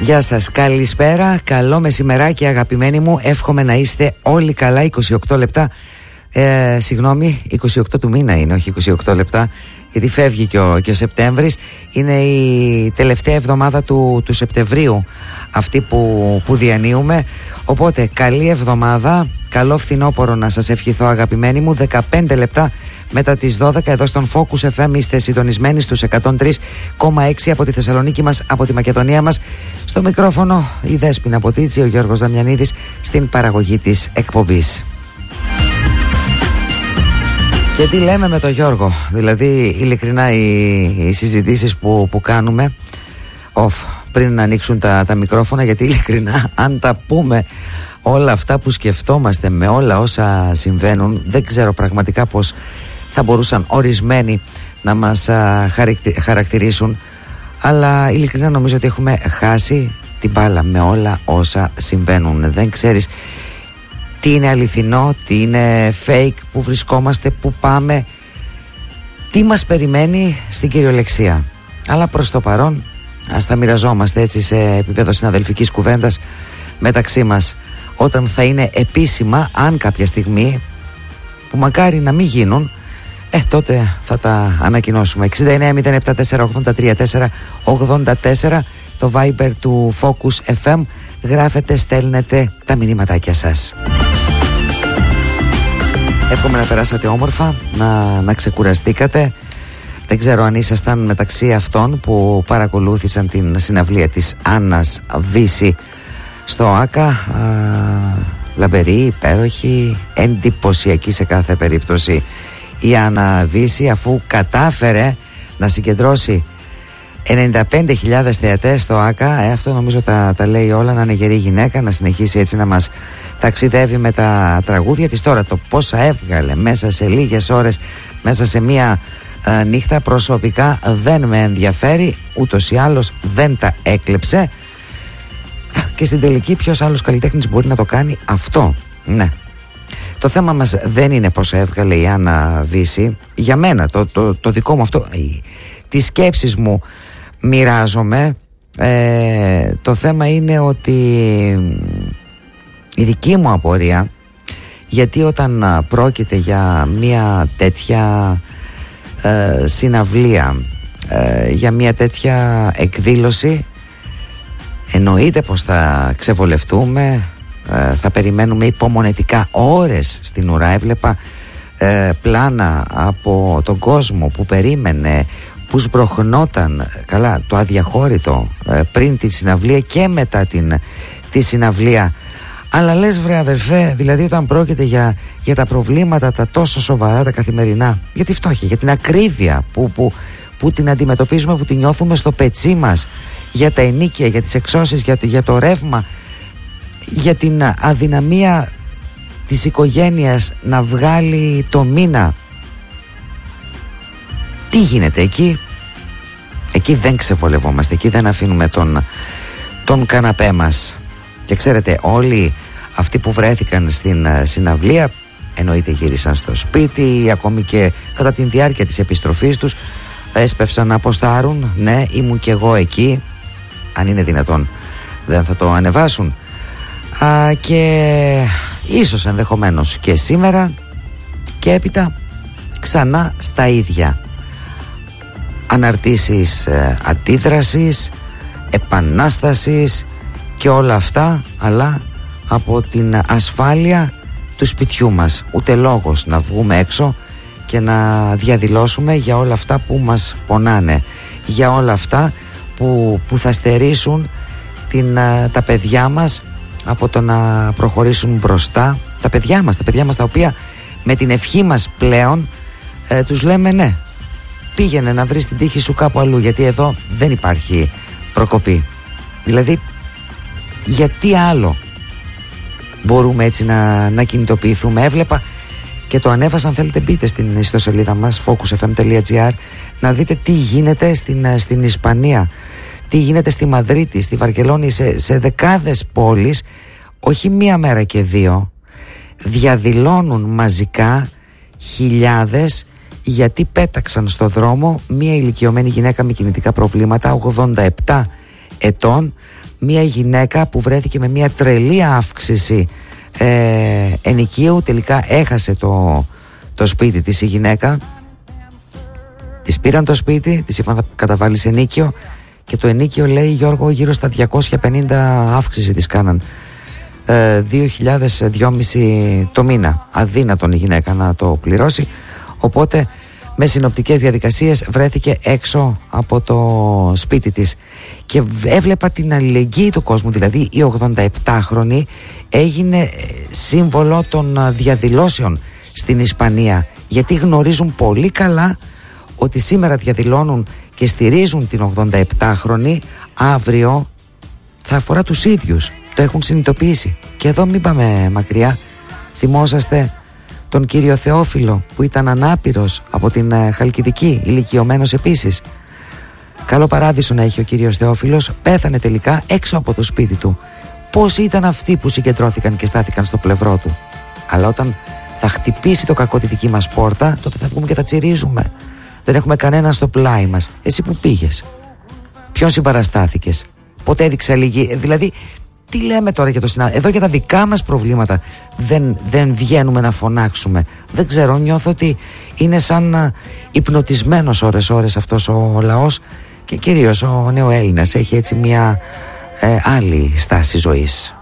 Γεια σας, καλησπέρα, καλό μεσημεράκι αγαπημένοι μου. Εύχομαι να είστε όλοι καλά. 28 λεπτά, συγγνώμη, 28 του μήνα είναι, όχι 28 λεπτά, γιατί φεύγει και ο Σεπτέμβρης. Είναι η τελευταία εβδομάδα του Σεπτεμβρίου αυτή που διανύουμε. Οπότε καλή εβδομάδα, καλό φθινόπωρο να σας ευχηθώ αγαπημένοι μου. 15 λεπτά μετά τις 12 εδώ στον Focus FM είστε συντονισμένοι στους 103,6 από τη Θεσσαλονίκη μας, από τη Μακεδονία μας. Στο μικρόφωνο η Δέσποινα Ποτίτσι, ο Γιώργος Δαμιανίδης στην παραγωγή της εκπομπής. Και τι λέμε με τον Γιώργο, δηλαδή ειλικρινά οι συζητήσεις που κάνουμε πριν να ανοίξουν τα μικρόφωνα, γιατί ειλικρινά αν τα πούμε όλα αυτά που σκεφτόμαστε με όλα όσα συμβαίνουν, δεν ξέρω πραγματικά πως θα μπορούσαν ορισμένοι να μας χαρακτηρίσουν, αλλά ειλικρινά νομίζω ότι έχουμε χάσει την μπάλα με όλα όσα συμβαίνουν. Δεν ξέρεις τι είναι αληθινό, τι είναι fake, που βρισκόμαστε, που πάμε, τι μας περιμένει στην κυριολεξία. Αλλά προς το παρόν ας τα μοιραζόμαστε έτσι σε επίπεδο συναδελφικής κουβέντας μεταξύ μας. Όταν θα είναι επίσημα, αν κάποια στιγμή, που μακάρι να μην γίνουν, τότε θα τα ανακοινώσουμε. 6907483484 το Viber του Focus FM. Γράφετε, στέλνετε τα μηνύματάκια σας. Εύχομαι να περάσατε όμορφα, να ξεκουραστήκατε. Δεν ξέρω αν ήσασταν μεταξύ αυτών που παρακολούθησαν την συναυλία της Άννας Βύση στο ΆΚΑ. Λαμπερή, υπέροχη, εντυπωσιακή σε κάθε περίπτωση η Άννα Βύση, αφού κατάφερε να συγκεντρώσει 95.000 θεατές στο ΆΚΑ. Αυτό νομίζω τα λέει όλα. Να είναι γερή γυναίκα, να συνεχίσει έτσι να μας ταξιδεύει με τα τραγούδια της. Τώρα το πόσα έβγαλε μέσα σε λίγες ώρες, μέσα σε μία νύχτα, προσωπικά δεν με ενδιαφέρει, ούτως ή άλλως δεν τα έκλεψε. Και στην τελική ποιος άλλος καλλιτέχνης μπορεί να το κάνει αυτό? Ναι. Το θέμα μας δεν είναι πόσα έβγαλε η Άννα Βύση. Για μένα το δικό μου αυτό, τις σκέψεις μου μοιράζομαι. Το θέμα είναι ότι η δική μου απορία, γιατί όταν πρόκειται για μια τέτοια συναυλία, για μια τέτοια εκδήλωση, εννοείται πως θα ξεβολευτούμε, θα περιμένουμε υπομονετικά ώρες στην ουρά. Έβλεπα πλάνα από τον κόσμο που περίμενε, που σμπροχνόταν, καλά, το αδιαχώρητο πριν τη συναυλία και μετά τη συναυλία. Αλλά λες βρε αδερφέ, δηλαδή όταν πρόκειται για τα προβλήματα τα τόσο σοβαρά, τα καθημερινά, για τη φτώχεια, για την ακρίβεια που την αντιμετωπίζουμε, που την νιώθουμε στο πετσί μας, για τα ενοίκια, για τις εξώσεις, για το ρεύμα, για την αδυναμία της οικογένειας να βγάλει το μήνα, τι γίνεται εκεί? Εκεί δεν ξεβολευόμαστε, εκεί δεν αφήνουμε τον καναπέ μας. Και ξέρετε, όλοι αυτοί που βρέθηκαν στην συναυλία, εννοείται γύρισαν στο σπίτι, ακόμη και κατά τη διάρκεια της επιστροφής τους έσπευσαν να αποστάρουν. Ναι, ήμουν και εγώ εκεί. Αν είναι δυνατόν δεν θα το ανεβάσουν. Και ίσως ενδεχομένως και σήμερα και έπειτα ξανά στα ίδια. Αναρτήσεις αντίδρασης, επανάστασης και όλα αυτά, αλλά από την ασφάλεια του σπιτιού μας. Ούτε λόγος να βγούμε έξω και να διαδηλώσουμε για όλα αυτά που μας πονάνε, για όλα αυτά που θα στερήσουν τα παιδιά μας από το να προχωρήσουν μπροστά. Τα παιδιά μας τα οποία με την ευχή μας πλέον τους λέμε ναι, πήγαινε να βρεις την τύχη σου κάπου αλλού, γιατί εδώ δεν υπάρχει προκοπή. Δηλαδή γιατί άλλο μπορούμε έτσι να κινητοποιηθούμε? Έβλεπα και το ανέβασα, αν θέλετε μπείτε στην ιστοσελίδα μας focusfm.gr να δείτε τι γίνεται στην Ισπανία, τι γίνεται στη Μαδρίτη, στη Βαρκελόνη, σε δεκάδες πόλεις, όχι μία μέρα και δύο, διαδηλώνουν μαζικά χιλιάδες, γιατί πέταξαν στο δρόμο μία ηλικιωμένη γυναίκα με κινητικά προβλήματα 87 ετών, μια γυναίκα που βρέθηκε με μια τρελή αύξηση ενοικίου. Τελικά έχασε το σπίτι της η γυναίκα. Της πήραν το σπίτι, της είπαν θα καταβάλεις ενοίκιο, και το ενοίκιο, λέει, Γιώργο, γύρω στα 250 αύξηση της κάναν. 2.000-2.500 το μήνα. Αδύνατον η γυναίκα να το πληρώσει. Οπότε με συνοπτικές διαδικασίες βρέθηκε έξω από το σπίτι της. Και έβλεπα την αλληλεγγύη του κόσμου. Δηλαδή η 87χρονη έγινε σύμβολο των διαδηλώσεων στην Ισπανία, γιατί γνωρίζουν πολύ καλά ότι σήμερα διαδηλώνουν και στηρίζουν την 87χρονη, αύριο θα αφορά τους ίδιους. Το έχουν συνειδητοποιήσει. Και εδώ μην πάμε μακριά. Θυμόσαστε τον κύριο Θεόφιλο που ήταν ανάπηρος από την Χαλκιδική, ηλικιωμένος επίσης. Καλό παράδεισο να έχει ο κύριος Θεόφιλος. Πέθανε τελικά έξω από το σπίτι του. Πόσοι ήταν αυτοί που συγκεντρώθηκαν και στάθηκαν στο πλευρό του. Αλλά όταν θα χτυπήσει το κακό τη δική μας πόρτα, τότε θα βγούμε και θα τσιρίζουμε. Δεν έχουμε κανέναν στο πλάι μας. Εσύ που πήγες? Ποιον συμπαραστάθηκες? Ποτέ έδειξε αλληλεγγύη? Δηλαδή, τι λέμε τώρα για το συνάδελφο? Εδώ για τα δικά μας προβλήματα δεν βγαίνουμε να φωνάξουμε. Δεν ξέρω, νιώθω ότι είναι σαν υπνοτισμένος ώρες αυτός ο λαός, και κυρίως ο νέο Έλληνας έχει έτσι μια άλλη στάση ζωής.